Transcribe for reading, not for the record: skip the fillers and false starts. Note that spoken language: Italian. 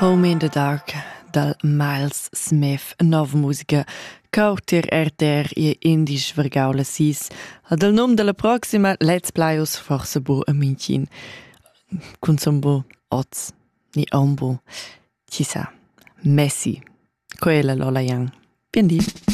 Home in the Dark dal Miles Smith, nova musica cauter e indisch vergaula sis. Dal nome della proxima Let's Playos forse bo a mincin. Consombo oz ni ombo. Chissà. Messi. Quella Lola Young. Bien dit.